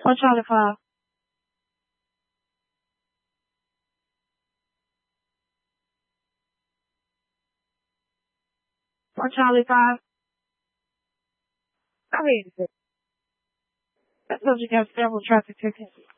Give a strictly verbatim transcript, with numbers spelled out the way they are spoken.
Four Charlie Five. Four Charlie Five. I mean, that subject has several traffic tickets.